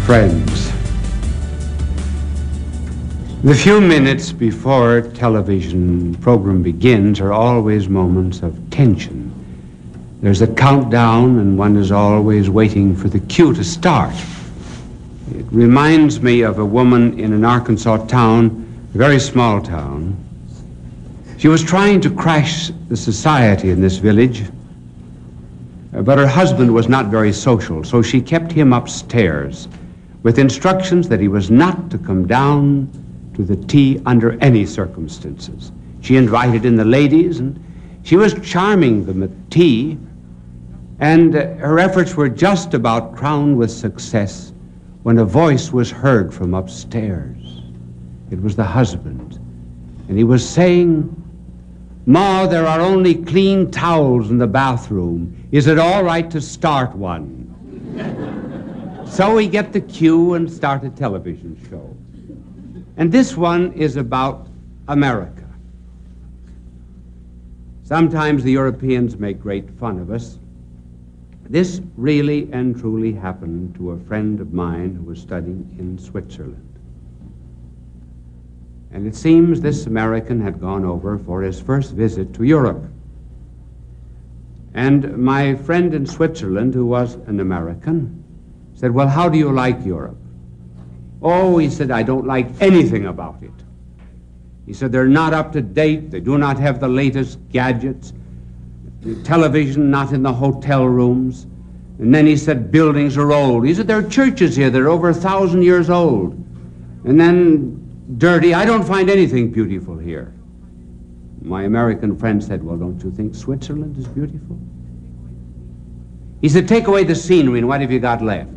Friends. The few minutes before television program begins are always moments of tension. There's a countdown, and one is always waiting for the cue to start. It reminds me of a woman in an Arkansas town, a very small town. She was trying to crash the society in this village, but her husband was not very social, so she kept him upstairs with instructions that he was not to come down to the tea under any circumstances. She invited in the ladies, and she was charming them at tea, and her efforts were just about crowned with success when a voice was heard from upstairs. It was the husband, and he was saying, "Ma, there are only clean towels in the bathroom. Is it all right to start one?" So we get the cue and start a television show. And this one is about America. Sometimes the Europeans make great fun of us. This really and truly happened to a friend of mine who was studying in Switzerland. And it seems this American had gone over for his first visit to Europe. And my friend in Switzerland, who was an American, said, "Well, how do you like Europe?" "Oh," he said, "I don't like anything about it." He said, "They're not up to date. They do not have the latest gadgets. The television not in the hotel rooms." And then he said, "Buildings are old." He said, "There are churches here that are over 1,000 years old." And then dirty. "I don't find anything beautiful here." My American friend said, "Well, don't you think Switzerland is beautiful?" He said, "Take away the scenery, and what have you got left?"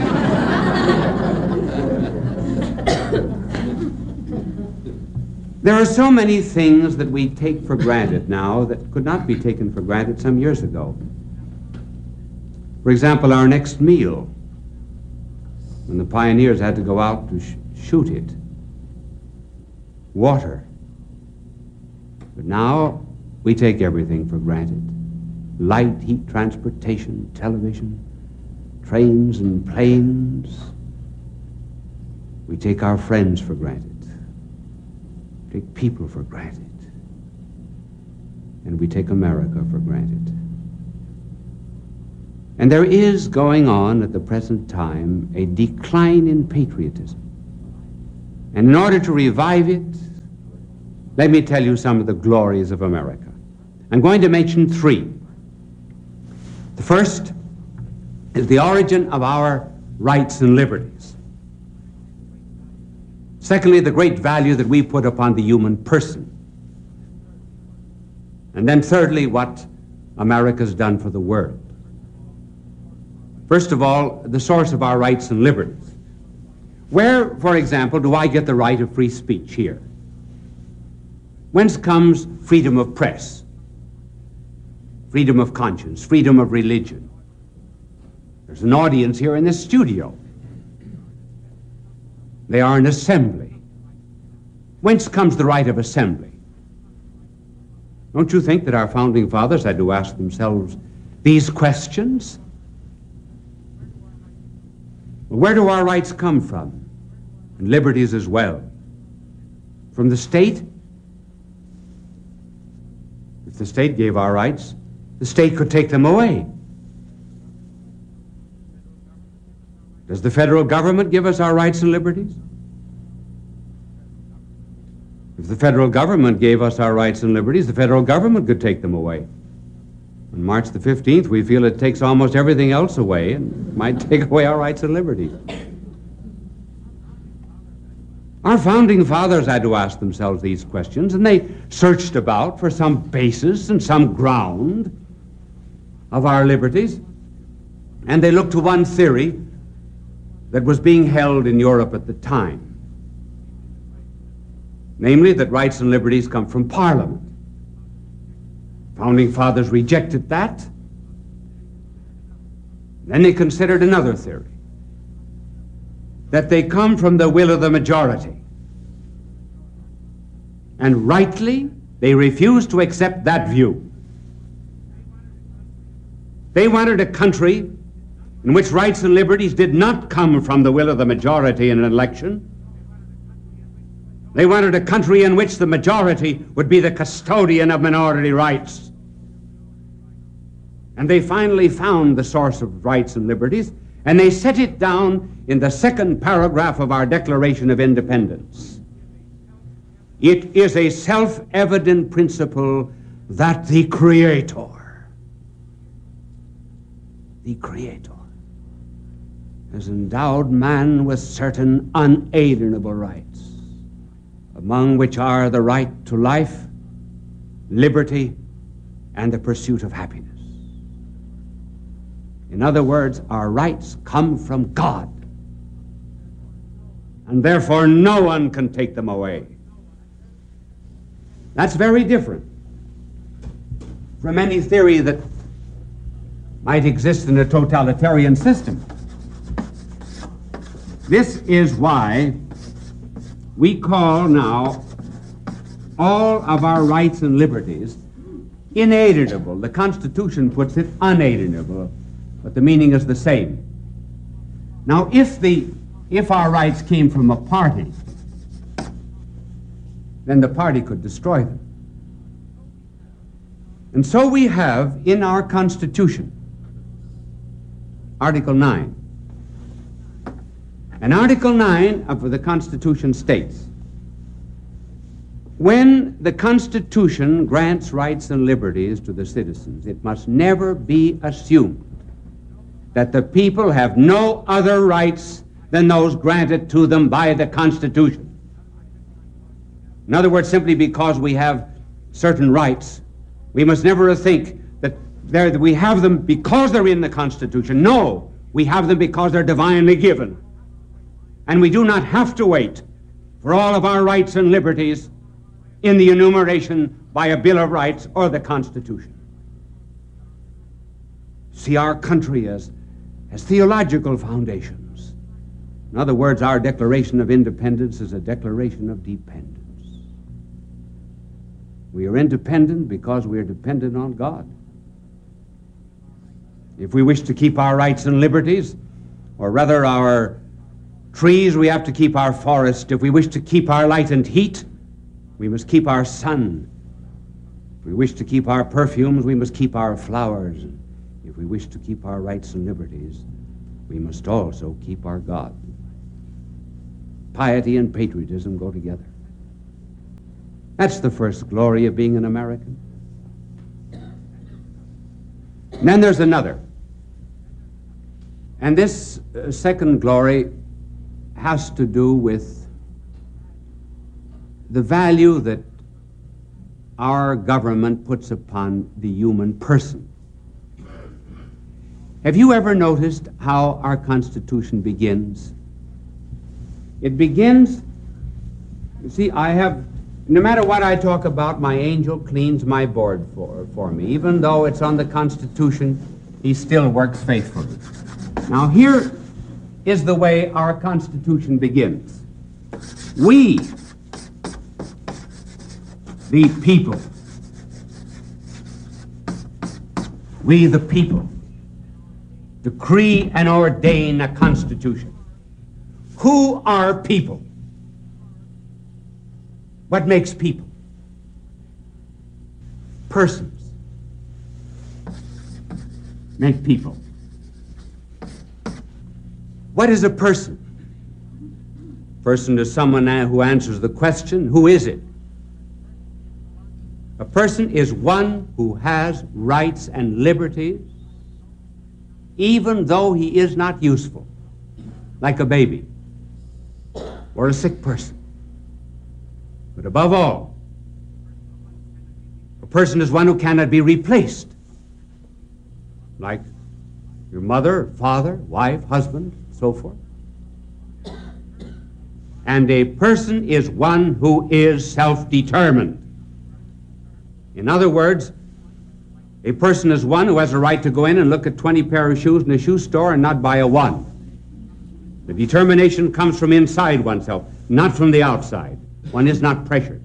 There are so many things that we take for granted now that could not be taken for granted some years ago. For example, our next meal, when the pioneers had to go out to shoot it. Water. But now we take everything for granted. Light, heat, transportation, television, trains and planes. We take our friends for granted. Take people for granted. And we take America for granted. And there is going on at the present time a decline in patriotism. And in order to revive it, let me tell you some of the glories of America. I'm going to mention three. The first is the origin of our rights and liberties. Secondly, the great value that we put upon the human person. And then thirdly, what America's done for the world. First of all, the source of our rights and liberties. Where, for example, do I get the right of free speech here? Whence comes freedom of press, freedom of conscience, freedom of religion? There's an audience here in this studio. They are an assembly. Whence comes the right of assembly? Don't you think that our founding fathers had to ask themselves these questions? Where do our rights come from? And liberties as well. From the state? If the state gave our rights, the state could take them away. Does the federal government give us our rights and liberties? If the federal government gave us our rights and liberties, the federal government could take them away. On March the 15th, we feel it takes almost everything else away and might take away our rights and liberties. Our founding fathers had to ask themselves these questions, and they searched about for some basis and some ground of our liberties, and they looked to one theory that was being held in Europe at the time, namely that rights and liberties come from Parliament. Founding fathers rejected that. Then they considered another theory, that they come from the will of the majority. And rightly, they refused to accept that view. They wanted a country in which rights and liberties did not come from the will of the majority in an election. They wanted a country in which the majority would be the custodian of minority rights. And they finally found the source of rights and liberties, and they set it down in the second paragraph of our Declaration of Independence. It is a self-evident principle that the Creator has endowed man with certain unalienable rights, among which are the right to life, liberty, and the pursuit of happiness. In other words, our rights come from God, and therefore no one can take them away. That's very different from any theory that might exist in a totalitarian system. This is why we call now all of our rights and liberties inalienable. The Constitution puts it unalienable, but the meaning is the same. Now, if our rights came from a party, then the party could destroy them. And so we have in our Constitution Article 9. And Article 9 of the Constitution states, when the Constitution grants rights and liberties to the citizens, it must never be assumed that the people have no other rights than those granted to them by the Constitution. In other words, simply because we have certain rights, we must never think that we have them because they're in the Constitution. No, we have them because they're divinely given. And we do not have to wait for all of our rights and liberties in the enumeration by a Bill of Rights or the Constitution. See our country as theological foundations. In other words, our Declaration of Independence is a declaration of dependence. We are independent because we are dependent on God. If we wish to keep our rights and liberties, or rather our trees, we have to keep our forest. If we wish to keep our light and heat, we must keep our sun. If we wish to keep our perfumes, we must keep our flowers. If we wish to keep our rights and liberties, we must also keep our God. Piety and patriotism go together. That's the first glory of being an American. And then there's another. And this second glory has to do with the value that our government puts upon the human person. Have you ever noticed how our Constitution begins? It begins, you see, no matter what I talk about, my angel cleans my board for me. Even though it's on the Constitution, he still works faithfully. Now here is the way our Constitution begins. We, the people, decree and ordain a Constitution. Who are people? What makes people? Persons make people. What is a person? Person is someone who answers the question, who is it? A person is one who has rights and liberties, even though he is not useful, like a baby or a sick person. But above all, a person is one who cannot be replaced, like your mother, father, wife, husband, so forth. And a person is one who is self-determined. In other words, a person is one who has a right to go in and look at 20 pair of shoes in a shoe store and not buy a one. The determination comes from inside oneself, not from the outside. One is not pressured.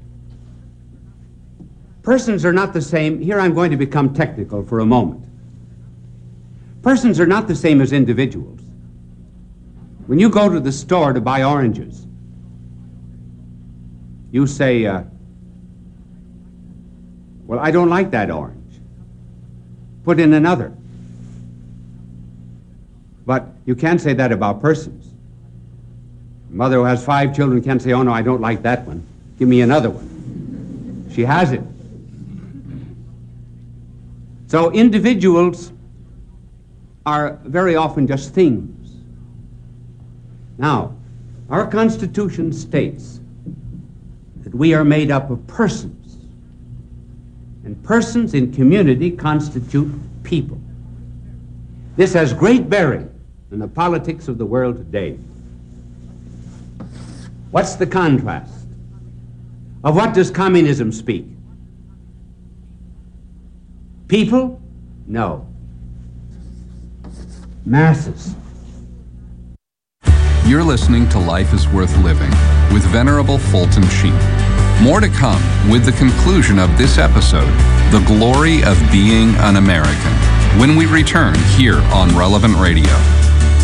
Persons are not the same. Here I'm going to become technical for a moment. Persons are not the same as individuals. When you go to the store to buy oranges, you say, well, I don't like that orange. Put in another. But you can't say that about persons. A mother who has 5 children can't say, oh, no, I don't like that one. Give me another one. She has it. So individuals are very often just things. Now, our Constitution states that we are made up of persons, and persons in community constitute people. This has great bearing in the politics of the world today. What's the contrast? Of what does communism speak? People? No. Masses. You're listening to Life is Worth Living with Venerable Fulton Sheen. More to come with the conclusion of this episode, The Glory of Being an American, when we return here on Relevant Radio.